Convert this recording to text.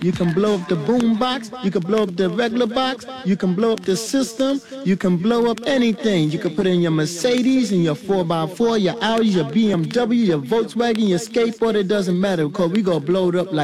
You can blow up the boom box. You can blow up the regular box. You can blow up the system. You can blow up anything. You can put in your Mercedes and your 4x4, your Audi, your BMW, your Volkswagen, your skateboard. It doesn't matter because we gonna blow it up like